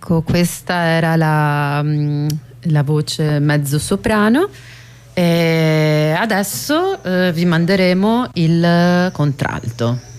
Ecco, questa era la voce mezzo soprano. E adesso vi manderemo il contralto.